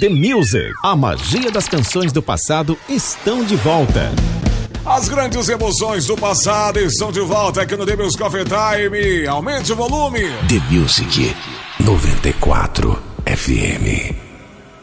The Music. A magia das canções do passado estão de volta. As grandes emoções do passado estão de volta aqui no The Music Coffee Time. Aumente o volume. The Music 94 FM.